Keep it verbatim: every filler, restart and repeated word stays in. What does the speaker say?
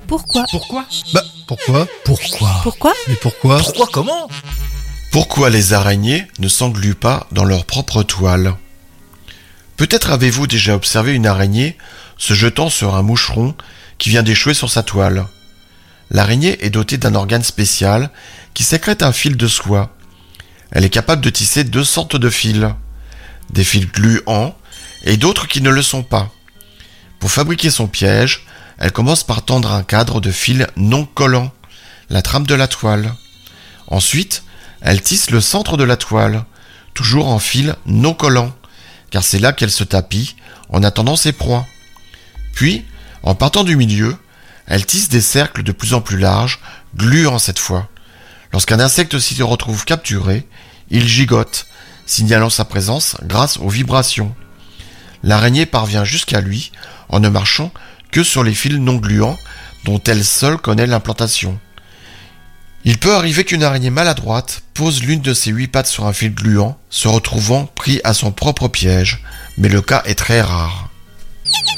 Pourquoi? Pourquoi? Bah, pourquoi? Pourquoi? Pourquoi? Mais pourquoi? Pourquoi comment? Pourquoi les araignées ne s'engluent pas dans leur propre toile? Peut-être avez-vous déjà observé une araignée se jetant sur un moucheron qui vient d'échouer sur sa toile. L'araignée est dotée d'un organe spécial qui sécrète un fil de soie. Elle est capable de tisser deux sortes de fils, des fils gluants et d'autres qui ne le sont pas. Pour fabriquer son piège, elle commence par tendre un cadre de fils non collants, la trame de la toile. Ensuite, elle tisse le centre de la toile, toujours en fils non collants, car c'est là qu'elle se tapit en attendant ses proies. Puis, en partant du milieu, elle tisse des cercles de plus en plus larges, gluants cette fois. Lorsqu'un insecte s'y retrouve capturé, il gigote, signalant sa présence grâce aux vibrations. L'araignée parvient jusqu'à lui en ne marchant que sur les fils non gluants dont elle seule connaît l'implantation. Il peut arriver qu'une araignée maladroite pose l'une de ses huit pattes sur un fil gluant, se retrouvant pris à son propre piège, mais le cas est très rare.